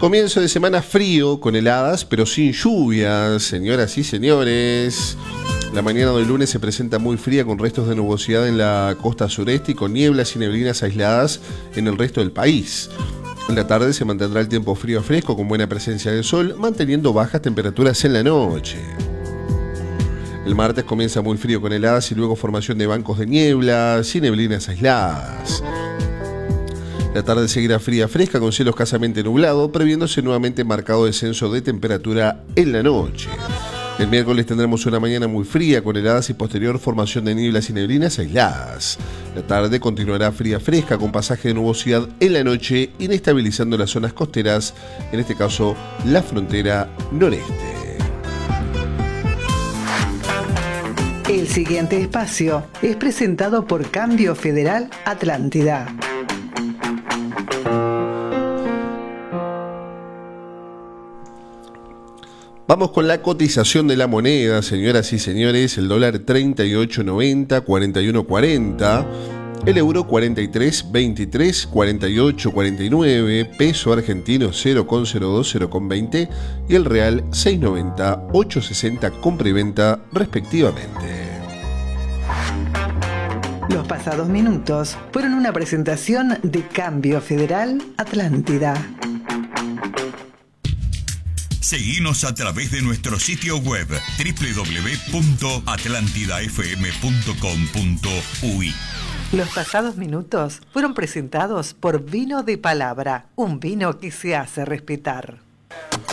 Comienzo de semana frío, con heladas, pero sin lluvias, señoras y señores. La mañana del lunes se presenta muy fría con restos de nubosidad en la costa sureste y con nieblas y neblinas aisladas en el resto del país. En la tarde se mantendrá el tiempo frío a fresco con buena presencia del sol, manteniendo bajas temperaturas en la noche. El martes comienza muy frío con heladas y luego formación de bancos de nieblas y neblinas aisladas. La tarde seguirá fría fresca con cielo escasamente nublado, previéndose nuevamente marcado descenso de temperatura en la noche. El miércoles tendremos una mañana muy fría con heladas y posterior formación de nieblas y neblinas aisladas. La tarde continuará fría fresca con pasaje de nubosidad en la noche, inestabilizando las zonas costeras, en este caso la frontera noreste. El siguiente espacio es presentado por Cambio Federal Atlántida. Vamos con la cotización de la moneda, señoras y señores. El dólar 38.90, 41.40, el euro 43.23, 48.49, peso argentino 0,02, 0,20 y el real 6.90, 8.60 compra y venta respectivamente. Los pasados minutos fueron una presentación de Cambio Federal Atlántida. Seguinos a través de nuestro sitio web www.atlantidafm.com.uy. Los pasados minutos fueron presentados por Vino de Palabra, un vino que se hace respetar.